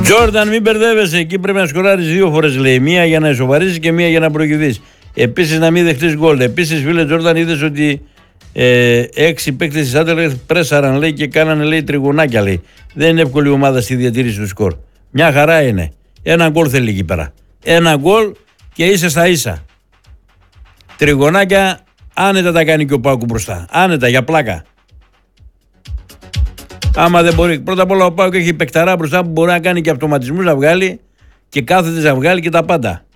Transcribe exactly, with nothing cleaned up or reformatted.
Τζόρνταν, μην μπερδεύεσαι. Εκεί πρέπει να σκοράρεις δύο φορές, λέει. Μία για να ισοβαρήσεις και μία για να προηγηθείς. Επίσης να μην δεχτείς γκολ. Επίσης, φίλε Τζόρνταν, είδες ότι ε, έξι παίκτες της Άντερλεχτ πρέσαραν, λέει, και κάνανε, λέει, τριγωνάκια, λέει. Δεν είναι εύκολη ομάδα στη διατήρηση του σκορ. Μια χαρά είναι. Ένα γκολ θέλει εκεί πέρα. Ένα γκολ και είσαι στα ίσα. Τριγωνάκια άνετα τα κάνει και ο Πάουκ μπροστά. Άνετα, για πλάκα. Άμα δεν μπορεί. Πρώτα απ' όλα ο Πάουκ έχει παικταρά μπροστά που μπορεί να κάνει και αυτοματισμούς να βγάλει και κάθετες να βγάλει και τα πάντα.